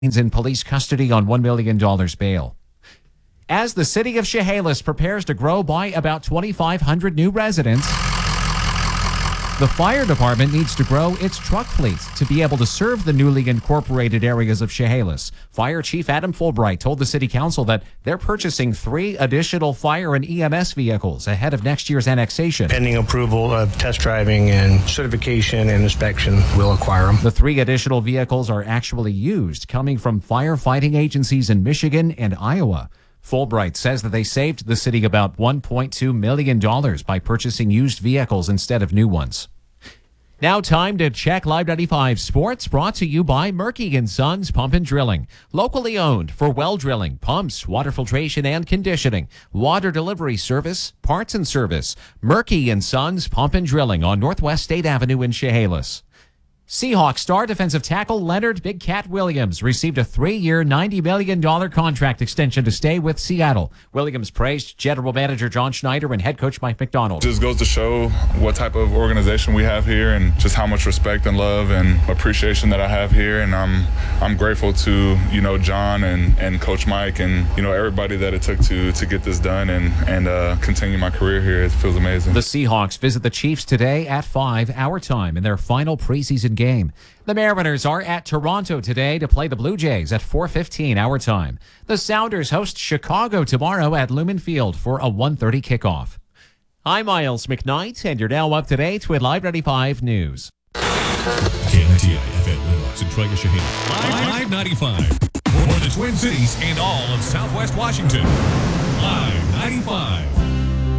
in police custody on $1 million bail. As the city of Chehalis prepares to grow by about 2,500 new residents, the fire department needs to grow its truck fleet to be able to serve the newly incorporated areas of Chehalis. Fire Chief Adam Fulbright told the city council that they're purchasing 3 additional fire and EMS vehicles ahead of next year's annexation. Pending approval of test driving and certification and inspection, we'll acquire them. The 3 additional vehicles are actually used, coming from firefighting agencies in Michigan and Iowa. Fulbright says that they saved the city about $1.2 million by purchasing used vehicles instead of new ones. Now time to check Live 95 Sports, brought to you by Murky & Sons Pump and Drilling. Locally owned for well drilling, pumps, water filtration and conditioning, water delivery service, parts and service. Murky & Sons Pump and Drilling on Northwest State Avenue in Chehalis. Seahawks star defensive tackle Leonard Big Cat Williams received a 3-year, $90 million contract extension to stay with Seattle. Williams praised general manager John Schneider and head coach Mike McDonald. Just goes to show what type of organization we have here and just how much respect and love and appreciation that I have here. And I'm grateful to, John and Coach Mike and, everybody that it took to get this done and continue my career here. It feels amazing. The Seahawks visit the Chiefs today at 5 our time in their final preseason game. The Mariners are at Toronto today to play the Blue Jays at 4:15 our time. The Sounders host Chicago tomorrow at Lumen Field for a 1:30 kickoff. I'm Miles McKnight, and you're now up to date with Live 95 News. KNTI FM Lennox and Trega Shaheen. Live 95 for the Twin Cities and all of Southwest Washington. Live 95.